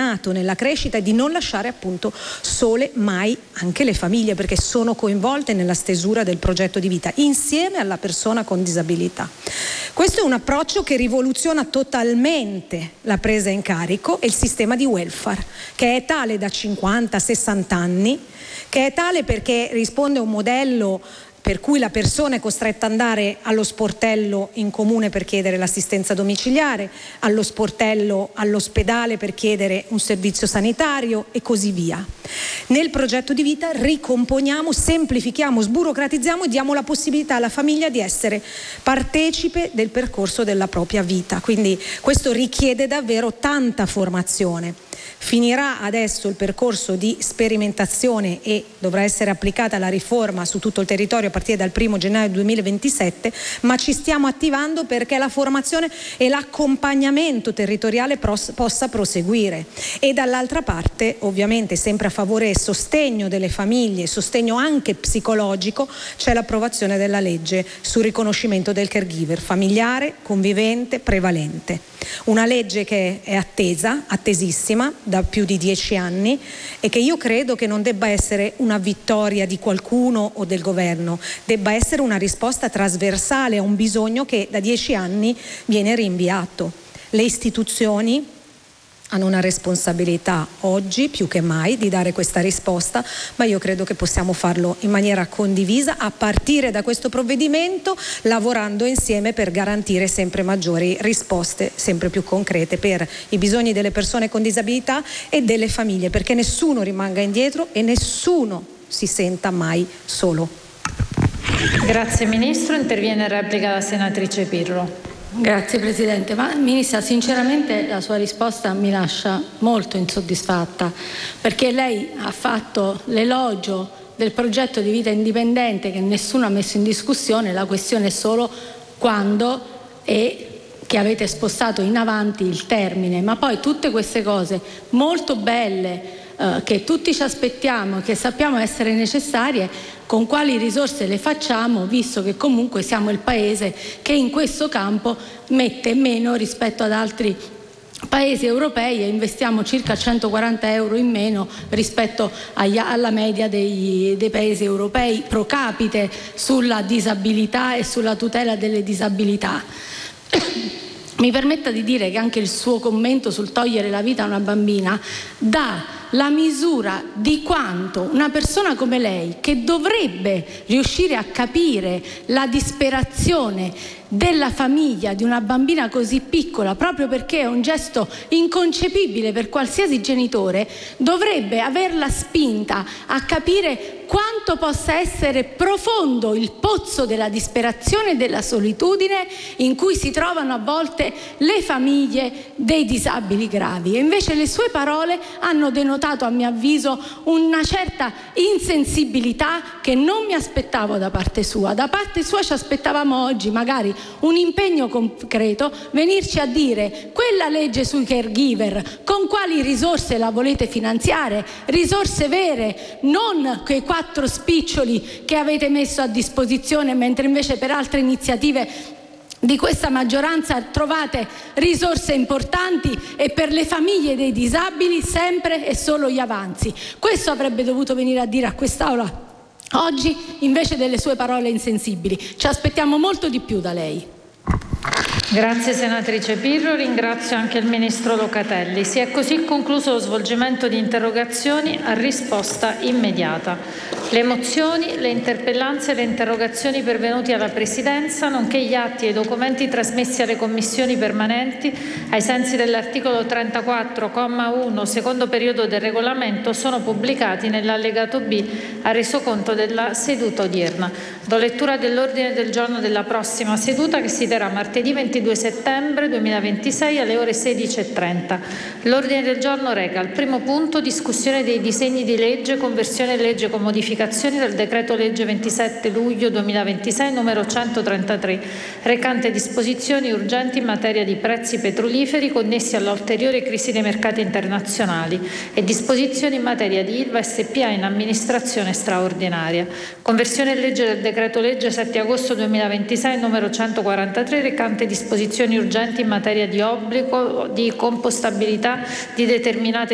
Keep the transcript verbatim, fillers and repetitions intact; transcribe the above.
neonato, nella crescita, e di non lasciare appunto sole mai anche le famiglie, perché sono coinvolte nella stesura del progetto di vita insieme alla persona con disabilità. Questo è un approccio che rivoluziona totalmente la presa in carico e il sistema di welfare, che è tale da cinquanta sessanta anni, che è tale perché risponde a un modello per cui la persona è costretta ad andare allo sportello in comune per chiedere l'assistenza domiciliare, allo sportello all'ospedale per chiedere un servizio sanitario e così via. Nel progetto di vita ricomponiamo, semplifichiamo, sburocratizziamo e diamo la possibilità alla famiglia di essere partecipe del percorso della propria vita. Quindi questo richiede davvero tanta formazione. Finirà adesso il percorso di sperimentazione e dovrà essere applicata la riforma su tutto il territorio a partire dal primo gennaio duemilaventisette, ma ci stiamo attivando perché la formazione e l'accompagnamento territoriale pros- possa proseguire. E dall'altra parte, ovviamente sempre a favore e sostegno delle famiglie, sostegno anche psicologico, c'è l'approvazione della legge sul riconoscimento del caregiver familiare, convivente, prevalente. Una legge che è attesa, attesissima, da più di dieci anni, e che io credo che non debba essere una vittoria di qualcuno o del governo, debba essere una risposta trasversale a un bisogno che da dieci anni viene rinviato. Le istituzioni hanno una responsabilità oggi più che mai di dare questa risposta, ma io credo che possiamo farlo in maniera condivisa a partire da questo provvedimento, lavorando insieme per garantire sempre maggiori risposte, sempre più concrete per i bisogni delle persone con disabilità e delle famiglie, perché nessuno rimanga indietro e nessuno si senta mai solo. Grazie Ministro. Interviene in replica la senatrice Pirro. Grazie Presidente, ma Ministra, sinceramente la sua risposta mi lascia molto insoddisfatta, perché lei ha fatto l'elogio del progetto di vita indipendente che nessuno ha messo in discussione, la questione è solo quando e che avete spostato in avanti il termine, ma poi tutte queste cose molto belle eh, che tutti ci aspettiamo, che sappiamo essere necessarie, con quali risorse le facciamo, visto che comunque siamo il paese che in questo campo mette meno rispetto ad altri paesi europei e investiamo circa centoquaranta euro in meno rispetto agli, alla media dei, dei paesi europei pro capite sulla disabilità e sulla tutela delle disabilità. Mi permetta di dire che anche il suo commento sul togliere la vita a una bambina dà la misura di quanto una persona come lei, che dovrebbe riuscire a capire la disperazione della famiglia di una bambina così piccola, proprio perché è un gesto inconcepibile per qualsiasi genitore, dovrebbe averla spinta a capire quanto possa essere profondo il pozzo della disperazione e della solitudine in cui si trovano a volte le famiglie dei disabili gravi. E invece le sue parole hanno denotato, a mio avviso, una certa insensibilità che non mi aspettavo da parte sua. Da parte sua ci aspettavamo oggi magari un impegno concreto, venirci a dire quella legge sui caregiver, con quali risorse la volete finanziare, risorse vere, non quei quattro spiccioli che avete messo a disposizione, mentre invece per altre iniziative di questa maggioranza trovate risorse importanti e per le famiglie dei disabili sempre e solo gli avanzi. Questo avrebbe dovuto venire a dire a quest'Aula oggi, invece delle sue parole insensibili. Ci aspettiamo molto di più da lei. Grazie senatrice Pirro, ringrazio anche il Ministro Locatelli. Si è così concluso lo svolgimento di interrogazioni a risposta immediata. Le mozioni, le interpellanze e le interrogazioni pervenuti alla Presidenza, nonché gli atti e i documenti trasmessi alle commissioni permanenti ai sensi dell'articolo trentaquattro, comma uno, secondo periodo del regolamento, sono pubblicati nell'allegato B al resoconto della seduta odierna. Do lettura dell'ordine del giorno della prossima seduta, che si terrà martedì ventidue settembre duemilaventisei alle ore sedici e trenta. L'ordine del giorno reca al primo punto discussione dei disegni di legge conversione legge con modificazioni del decreto legge ventisette luglio duemilaventisei numero centotrentatré, recante disposizioni urgenti in materia di prezzi petroliferi connessi alla ulteriore crisi dei mercati internazionali e disposizioni in materia di Ilva S P A in amministrazione straordinaria. Conversione legge del decreto legge sette agosto duemilaventisei numero centoquarantatré, recante disposizioni urgenti in materia di obbligo di compostabilità di determinate